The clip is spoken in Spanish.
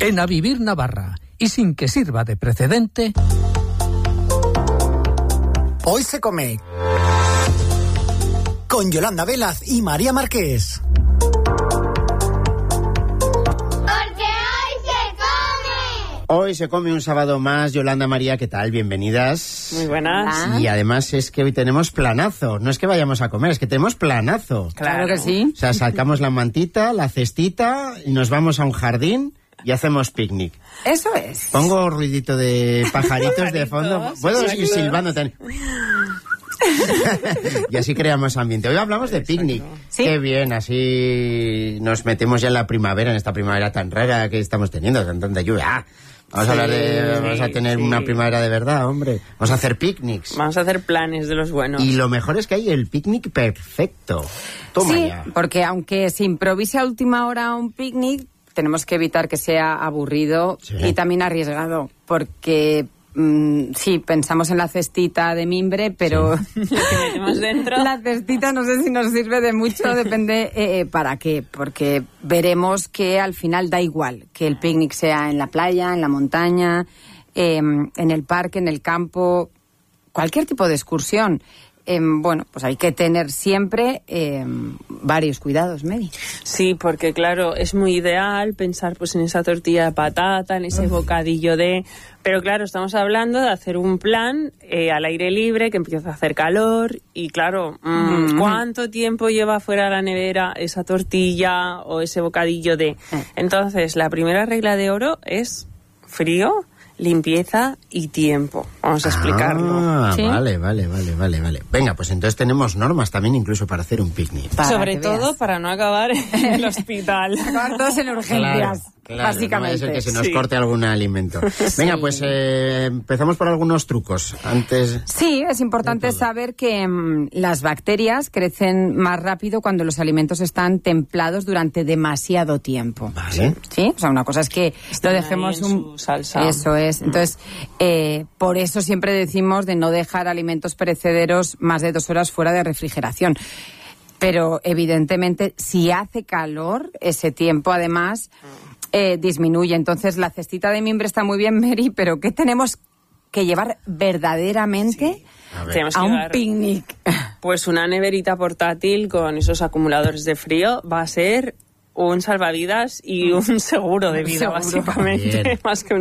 En A Vivir Navarra, y sin que sirva de precedente, hoy se come con Yolanda Velaz y María Marqués. Hoy se come un sábado más. Yolanda, María, ¿qué tal? Bienvenidas. Muy buenas. Y además es que hoy tenemos planazo. No es que vayamos a comer, es que tenemos planazo. Claro que sí. O sea, sacamos la mantita, la cestita y nos vamos a un jardín y hacemos picnic. Eso es. Pongo ruidito de pajaritos de fondo. Puedo ir silbando también. Y así creamos ambiente. Hoy hablamos de picnic. ¿Sí? Qué bien, así nos metemos ya en la primavera, en esta primavera tan rara que estamos teniendo, con tanta lluvia. Vamos a hablar de... Vamos a tener una primavera de verdad, hombre. Vamos a hacer picnics. Vamos a hacer planes de los buenos. Y lo mejor es que hay el picnic perfecto. Toma sí, ya. Porque aunque se improvise a última hora un picnic, tenemos que evitar que sea aburrido y también arriesgado. Porque... sí, pensamos en la cestita de mimbre, pero lo que metemos dentro. La cestita no sé si nos sirve de mucho, depende para qué, porque veremos que al final da igual que el picnic sea en la playa, en la montaña, en el parque, en el campo, cualquier tipo de excursión. Bueno, pues hay que tener siempre varios cuidados, Mary. Sí, porque claro, es muy ideal pensar pues en esa tortilla de patata, en ese bocadillo de... Pero claro, estamos hablando de hacer un plan al aire libre, que empieza a hacer calor y claro, ¿cuánto tiempo lleva fuera de la nevera esa tortilla o ese bocadillo de...? Entonces, la primera regla de oro es frío, limpieza y tiempo. Vamos a explicarlo. ¿Sí? Vale. Venga, pues entonces tenemos normas también incluso para hacer un picnic. Sobre todo para no acabar en el hospital. Acabar todos en urgencias. Claro, básicamente. No es el que se nos corte algún alimento. Venga, pues empezamos por algunos trucos. Antes. Sí, es importante saber que las bacterias crecen más rápido cuando los alimentos están templados durante demasiado tiempo. Vale. Sí, o sea, una cosa es que están lo dejemos ahí en su salsa. Eso es. Entonces, por eso siempre decimos de no dejar alimentos perecederos más de 2 horas fuera de refrigeración. Pero evidentemente, si hace calor, ese tiempo además disminuye. Entonces, la cestita de mimbre está muy bien, Mary, pero ¿qué tenemos que llevar verdaderamente a un picnic? Pues una neverita portátil con esos acumuladores de frío va a ser un salvavidas y un seguro de vida, básicamente, más que